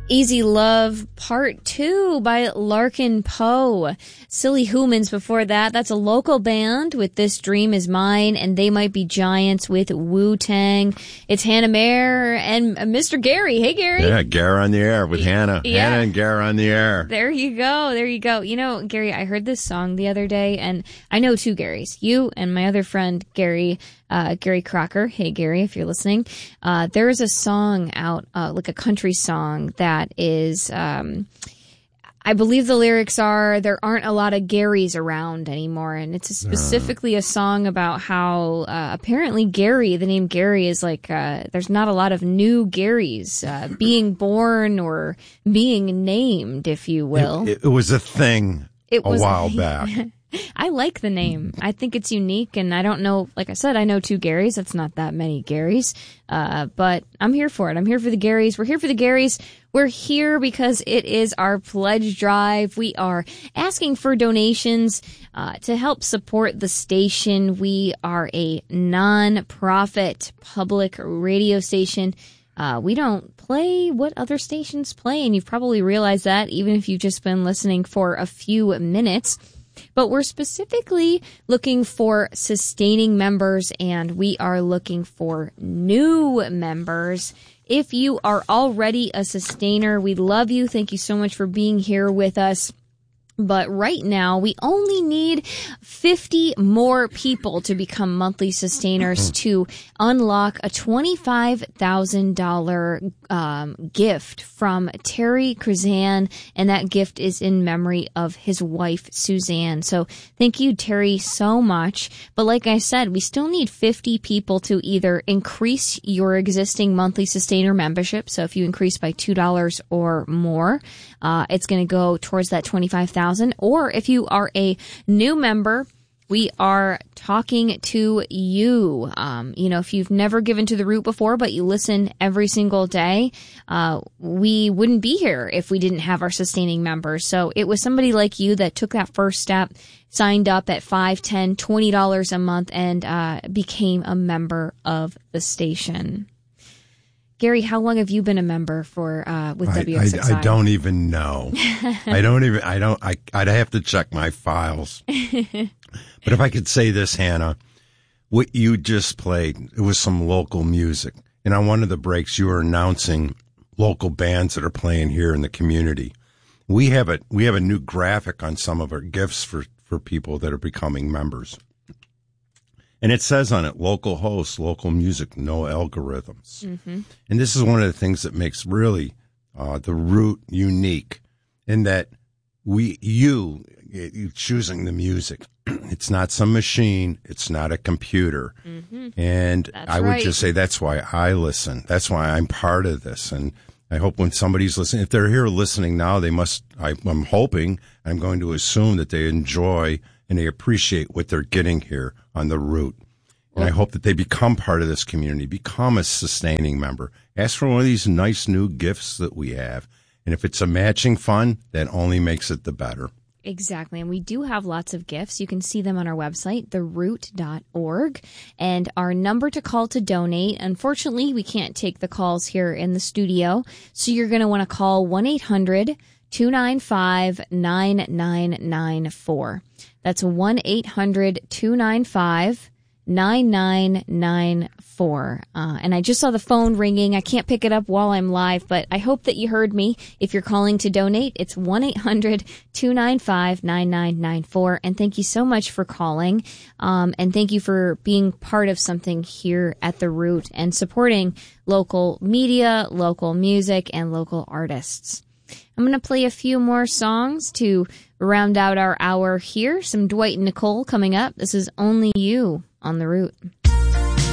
Easy Love Part 2 by Larkin Poe. Silly Humans before that. That's a local band with This Dream Is Mine, and They Might Be Giants with Wu-Tang. It's Hannah Mayer and Mr. Gary. Hey, Gary. Yeah, Gary on the air with Hannah. Yeah. Hannah and Gary on the air. There you go. There you go. You know, Gary, I heard this song the other day, and I know two Garys. You and my other friend, Gary Crocker. Hey, Gary, if you're listening. There is a song out, like a country song that is, I believe the lyrics are, there aren't a lot of Garys around anymore. And it's specifically a song about how, apparently Gary, the name Gary is like, there's not a lot of new Garys, being born or being named, if you will. It was a thing a while back. I like the name. I think it's unique, and I don't know, like I said, I know two Garys. That's not that many Garys. But I'm here for it. I'm here for the Garys. We're here for the Garys. We're here because it is our pledge drive. We are asking for donations to help support the station. We are a non-profit public radio station. We don't play what other stations play, and you've probably realized that even if you've just been listening for a few minutes. But we're specifically looking for sustaining members, and we are looking for new members. If you are already a sustainer, we love you. Thank you so much for being here with us. But right now, we only need 50 more people to become monthly sustainers to unlock a $25,000 gift from Terry Krizan, and that gift is in memory of his wife, Suzanne. So thank you, Terry, so much. But like I said, we still need 50 people to either increase your existing monthly sustainer membership. So if you increase by $2 or more, it's going to go towards that $25,000. Or if you are a new member, we are talking to you. If you've never given to the Root before, but you listen every single day, we wouldn't be here if we didn't have our sustaining members. So it was somebody like you that took that first step, signed up at $5, $10, $20 a month, and became a member of the station. Gary, how long have you been a member for with WXXI? I don't even know. I'd have to check my files. But if I could say this, Hannah, what you just played, it was some local music. And on one of the breaks, you were announcing local bands that are playing here in the community. We have a new graphic on some of our gifts for people that are becoming members. And it says on it, local hosts, local music, no algorithms. Mm-hmm. And this is one of the things that makes really the Root unique in that you choosing the music. It's not some machine. It's not a computer. Mm-hmm. And I would just say that's why I listen. That's why I'm part of this. And I hope when somebody's listening, if they're here listening now, I'm going to assume that they enjoy and they appreciate what they're getting here on the Root. And I hope that they become part of this community, become a sustaining member. Ask for one of these nice new gifts that we have. And if it's a matching fund, that only makes it the better. Exactly. And we do have lots of gifts. You can see them on our website, theroot.org. And our number to call to donate, unfortunately, we can't take the calls here in the studio. So you're going to want to call 1-800-295-9994. That's 1-800-295-9994. And I just saw the phone ringing. I can't pick it up while I'm live, but I hope that you heard me. If you're calling to donate, it's 1-800-295-9994. And thank you so much for calling. And thank you for being part of something here at The Root and supporting local media, local music, and local artists. I'm going to play a few more songs to round out our hour here. Some Dwight and Nicole coming up. This is Only You on The Root.